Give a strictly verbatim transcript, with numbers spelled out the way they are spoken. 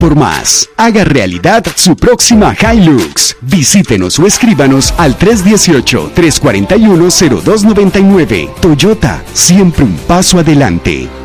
por más. Haga realidad su próxima Hilux. Visítenos o escríbanos al tres uno ocho, tres cuatro uno, cero dos nueve nueve. Toyota, siempre un paso adelante.